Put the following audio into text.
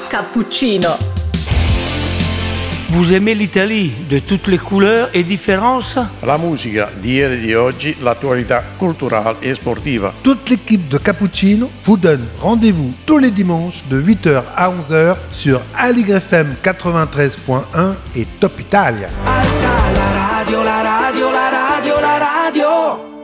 Cappuccino. Vous aimez l'Italie de toutes les couleurs et différences? La musica di ieri e di oggi, l'attualità culturale e sportiva. Toute l'équipe de Cappuccino vous donne rendez-vous tous les dimanches de 8h à 11h sur Aligre FM 93.1 et Top Italia. Alza la radio, la radio, la radio, la radio.